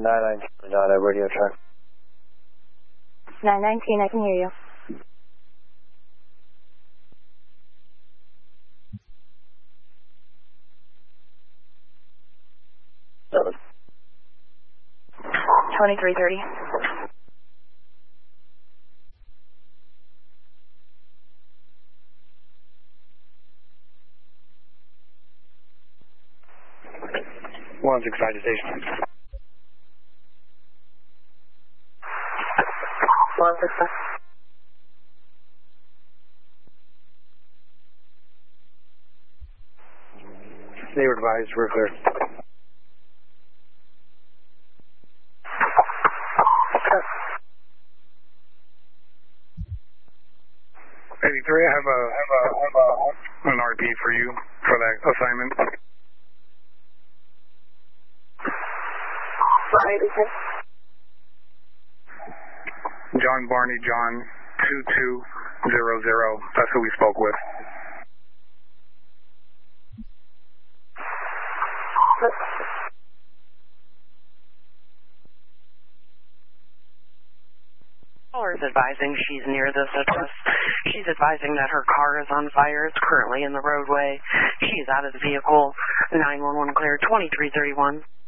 919 on a radio track. 919, I can hear you. Seven. 2330. One six five to station. 165. They were advised, we're clear. 83, I have an RP for you for that assignment. John Barney, John 2200. That's who we spoke with. Caller is advising she's near this address. She's advising that her car is on fire. It's currently in the roadway. She's out of the vehicle. 911 clear, 2331.